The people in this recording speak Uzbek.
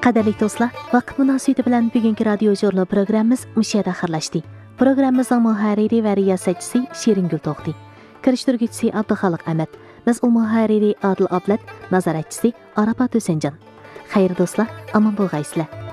Qadirlik do'stlar, vaqt munosabati bilan bugungi radio jurnal programmamiz mushada xirlashdi. Programmamizning muharriri va riyosatchisi Shiringul To'xti. Kirishtiruvchisi Abduxoliq Ahmad. Mas'ul muharriri Adil Ablat, nazoratchisi Arafat Husaynjon. Xayr do'stlar, omon bo'lg'aysizlar.